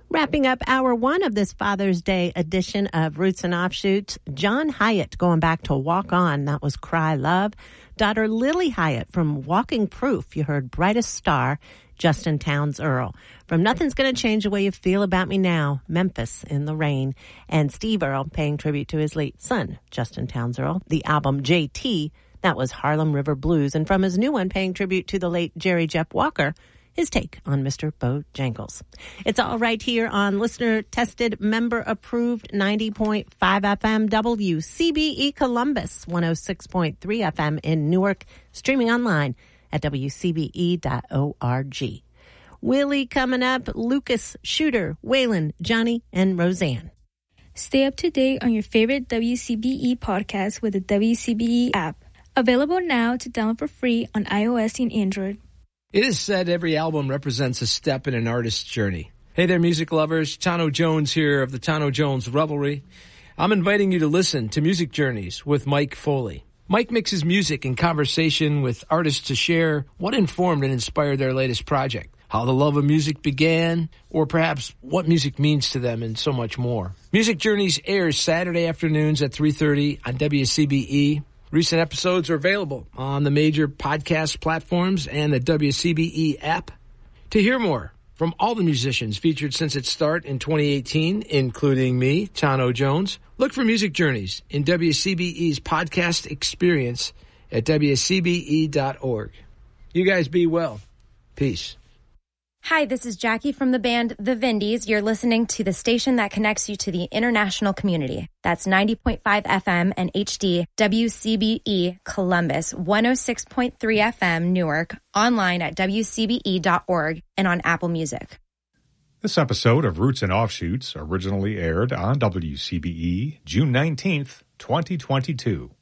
Wrapping up hour one of this Father's Day edition of Roots and Offshoots, John Hyatt going back to Walk On. That was Cry Love. Daughter Lily Hyatt from Walking Proof. You heard Brightest Star, Justin Townes Earle. From Nothing's Gonna Change the Way You Feel About Me Now, Memphis in the Rain. And Steve Earle paying tribute to his late son, Justin Townes Earle. The album JT, that was Harlem River Blues. And from his new one, paying tribute to the late Jerry Jeff Walker, his take on Mr. Bojangles. It's all right here on listener-tested, member-approved 90.5 FM WCBE Columbus, 106.3 FM in Newark, streaming online at WCBE.org. Willie coming up, Lucas, Shooter, Waylon, Johnny, and Roseanne. Stay up to date on your favorite WCBE podcast with the WCBE app. Available now to download for free on iOS and Android. It is said every album represents a step in an artist's journey. Hey there, music lovers. Tano Jones here of the Tano Jones Revelry. I'm inviting you to listen to Music Journeys with Mike Foley. Mike mixes music and conversation with artists to share what informed and inspired their latest project, how the love of music began, or perhaps what music means to them, and so much more. Music Journeys airs Saturday afternoons at 3:30 on WCBE. Recent episodes are available on the major podcast platforms and the WCBE app. To hear more from all the musicians featured since its start in 2018, including me, Tano Jones, look for Music Journeys in WCBE's podcast experience at WCBE.org. You guys be well. Peace. Hi, this is Jackie from the band The Vindies. You're listening to the station that connects you to the international community. That's 90.5 FM and HD, WCBE Columbus, 106.3 FM Newark, online at WCBE.org and on Apple Music. This episode of Roots and Offshoots originally aired on WCBE June 19th, 2022.